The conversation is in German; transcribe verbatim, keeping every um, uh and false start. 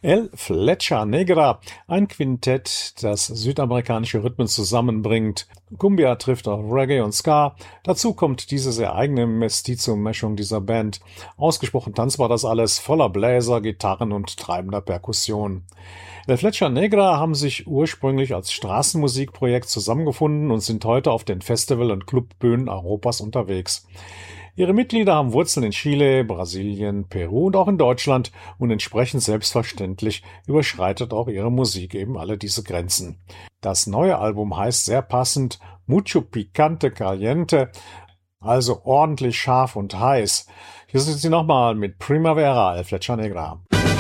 El Flecha Negra, ein Quintett, das südamerikanische Rhythmen zusammenbringt. Cumbia trifft auf Reggae und Ska. Dazu kommt diese sehr eigene Mestizo-Mischung dieser Band. Ausgesprochen tanzbar das alles, voller Bläser, Gitarren und treibender Perkussion. El Flecha Negra haben sich ursprünglich als Straßenmusikprojekt zusammengefunden und sind heute auf den Festival- und Clubbühnen Europas unterwegs. Ihre Mitglieder haben Wurzeln in Chile, Brasilien, Peru und auch in Deutschland und entsprechend selbstverständlich überschreitet auch ihre Musik eben alle diese Grenzen. Das neue Album heißt sehr passend Mucho Picante Caliente, also ordentlich scharf und heiß. Hier sind sie nochmal mit Primavera, El Flecha Negra.